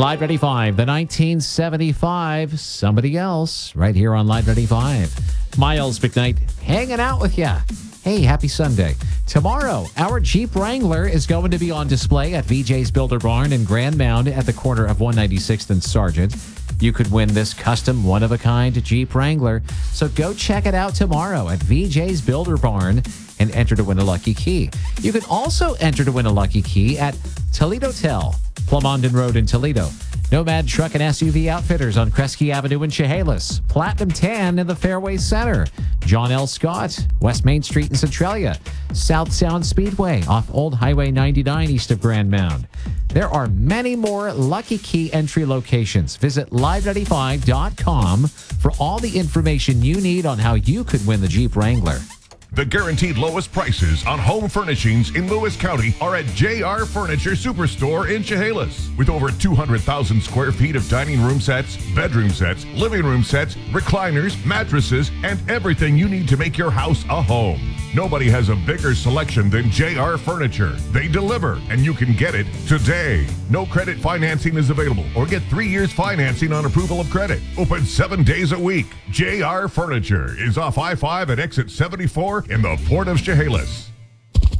Live 95, the 1975 Somebody Else, right here on Live 95. Miles McKnight hanging out with you. Hey, happy Sunday. Tomorrow, our Jeep Wrangler is going to be on display at VJ's Builder Barn in Grand Mound at the corner of 196th and Sargent. You could win this custom one-of-a-kind Jeep Wrangler. So go check it out tomorrow at VJ's Builder Barn and enter to win a lucky key. You can also enter to win a lucky key at Toledo Tel, Plumondon Road in Toledo. Nomad Truck and SUV Outfitters on Kresge Avenue in Chehalis. Platinum Tan in the Fairway Center. John L. Scott, West Main Street in Centralia. South Sound Speedway off Old Highway 99 east of Grand Mound. There are many more Lucky Key entry locations. Visit live95.com for all the information you need on how you could win the Jeep Wrangler. The guaranteed lowest prices on home furnishings in Lewis County are at JR Furniture Superstore in Chehalis. With over 200,000 square feet of dining room sets, bedroom sets, living room sets, recliners, mattresses, and everything you need to make your house a home. Nobody has a bigger selection than JR Furniture. They deliver, and you can get it today. No credit financing is available, or get 3 years financing on approval of credit. Open 7 days a week. JR Furniture is off I-5 at exit 74 in the Port of Chehalis.